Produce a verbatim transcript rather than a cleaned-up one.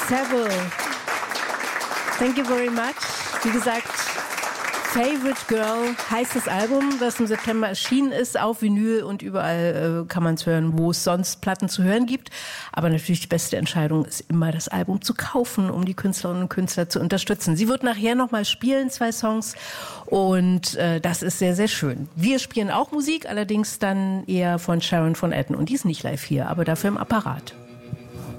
Saville. Thank you very much. Wie gesagt, Favorite Girl heißt das Album, das im September erschienen ist, auf Vinyl und überall äh, kann man es hören, wo es sonst Platten zu hören gibt. Aber natürlich die beste Entscheidung ist immer, das Album zu kaufen, um die Künstlerinnen und Künstler zu unterstützen. Sie wird nachher nochmal spielen, zwei Songs, und äh, das ist sehr, sehr schön. Wir spielen auch Musik, allerdings dann eher von Sharon von Etten, und die ist nicht live hier, aber dafür im Apparat.